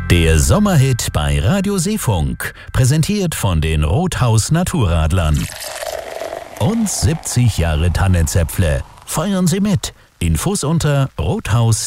Der Sommerhit bei Radio Seefunk, präsentiert von den Rothaus Naturradlern. Und 70 Jahre Tannenzäpfle. Feiern Sie mit. Infos unter rothaus-